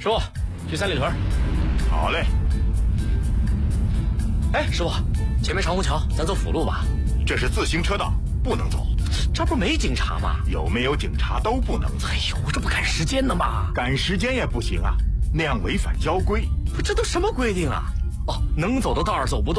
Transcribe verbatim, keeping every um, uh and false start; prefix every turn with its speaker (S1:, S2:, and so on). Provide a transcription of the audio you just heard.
S1: 师傅，去三里屯。
S2: 好嘞。
S1: 哎，师傅，前面长虹桥，咱走辅路吧。
S2: 这是自行车道，不能走。
S1: 这不没警察吗？
S2: 有没有警察都不能走。
S1: 哎呦，我这不赶时间呢吗？
S2: 赶时间也不行啊，那样违反交规。
S1: 不，这都什么规定啊？哦，能走的道儿走不动。